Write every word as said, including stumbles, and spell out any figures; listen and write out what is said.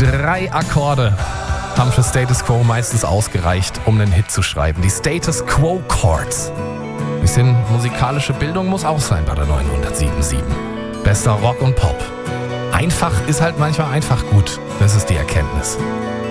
Drei Akkorde haben für Status Quo meistens ausgereicht, um einen Hit zu schreiben. Die Status Quo Chords. Bisschen musikalische Bildung muss auch sein bei der neunhundertsieben Komma sieben. Bester Rock und Pop. Einfach ist halt manchmal einfach gut. Das ist die Erkenntnis.